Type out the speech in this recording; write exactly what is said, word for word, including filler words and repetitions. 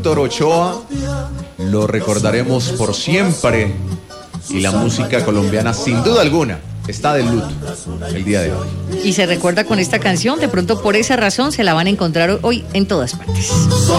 Héctor Ochoa, lo recordaremos por siempre y la música colombiana sin duda alguna está de luto el día de hoy. Y se recuerda con esta canción, de pronto por esa razón se la van a encontrar hoy en todas partes.